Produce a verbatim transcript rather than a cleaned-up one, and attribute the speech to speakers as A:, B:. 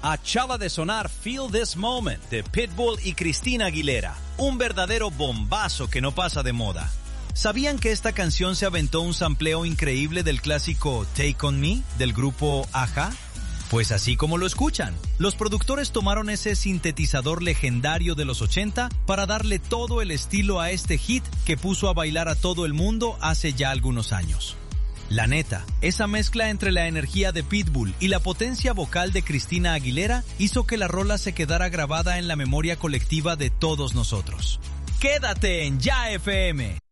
A: Acaba de sonar Feel This Moment de Pitbull y Christina Aguilera, un verdadero bombazo que no pasa de moda. ¿Sabían que esta canción se aventó un sampleo increíble del clásico Take On Me del grupo Aja? Pues así como lo escuchan, los productores tomaron ese sintetizador legendario de los ochenta para darle todo el estilo a este hit que puso a bailar a todo el mundo hace ya algunos años. La neta, esa mezcla entre la energía de Pitbull y la potencia vocal de Christina Aguilera hizo que la rola se quedara grabada en la memoria colectiva de todos nosotros. Quédate en Ya F M.